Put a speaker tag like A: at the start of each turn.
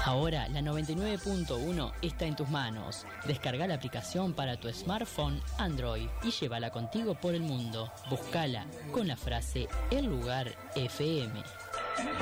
A: Ahora la 99.1 está en tus manos. Descarga la aplicación para tu smartphone Android y llévala contigo por el mundo. Búscala con la frase El Lugar FM.